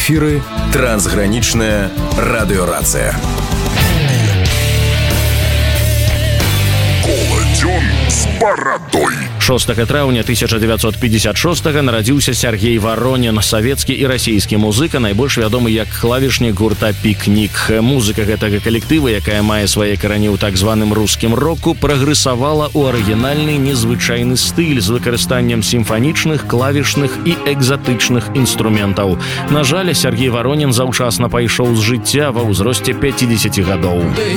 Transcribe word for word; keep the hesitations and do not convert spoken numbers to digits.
эфіры трансгранічная радыёрацыя. Коладзён з барадой. шостага траўня тысяча дзевяцьсот пятьдесят шостага нарадзіўся Сергей Воронин, савецкі і расійскі музыка, найбольш вядомы як клавішнік гурта «Пікнік». Музыка гэтага калектыва, якая мае свае карані ў так званым рускім року, прагрэсавала ў арыгінальны незвычайны стыль з выкарыстаннем сімфанічных, клавішных і экзатычных інструментаў. На жаль, Сергей Воронин заўчасна пайшоў з жыцця ва ўзросце пяцідзесяці гадоў.